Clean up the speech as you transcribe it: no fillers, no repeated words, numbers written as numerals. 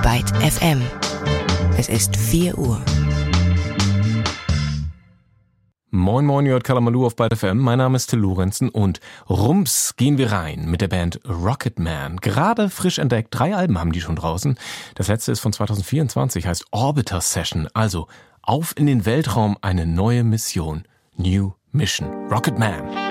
Byte FM. Es ist 4 Uhr. Moin moin, ihr hört Kalamaloo auf Byte FM. Mein Name ist Till Lorenzen und rums gehen wir rein mit der Band Rocketman. Gerade frisch entdeckt, 3 Alben haben die schon draußen. Das letzte ist von 2024, heißt Orbiter Session. Also auf in den Weltraum, eine neue Mission. New Mission. Rocketman.